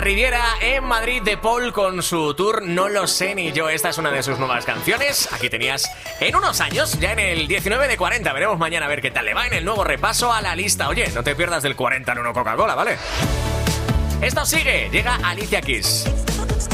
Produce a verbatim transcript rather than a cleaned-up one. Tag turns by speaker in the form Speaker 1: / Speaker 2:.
Speaker 1: Riviera en Madrid, de Paul con su tour No lo sé ni yo. Esta es una de sus nuevas canciones. Aquí tenías en unos años, ya en el diecinueve de cuarenta. Veremos mañana a ver qué tal le va en el nuevo repaso a la lista. Oye, no te pierdas del cuarenta en uno Coca-Cola, ¿vale? Esto sigue, llega Alicia Keys.